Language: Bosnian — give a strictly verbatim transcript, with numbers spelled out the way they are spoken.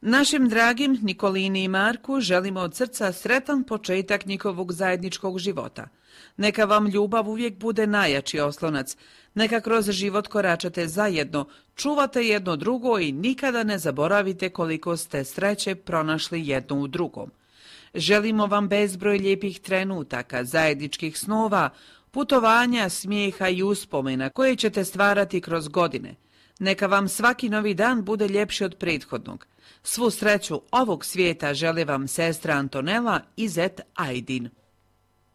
Našim dragim Nikolini i Marku želimo od srca sretan početak njihovog zajedničkog života. Neka vam ljubav uvijek bude najjači oslonac. Neka kroz život koračate zajedno, čuvate jedno drugo i nikada ne zaboravite koliko ste sreće pronašli jedno u drugom. Želimo vam bezbroj lijepih trenutaka, zajedničkih snova, putovanja, smijeha i uspomena koje ćete stvarati kroz godine. Neka vam svaki novi dan bude ljepši od prethodnog. Svu sreću ovog svijeta žele vam sestra Antonela i zet Ajdin.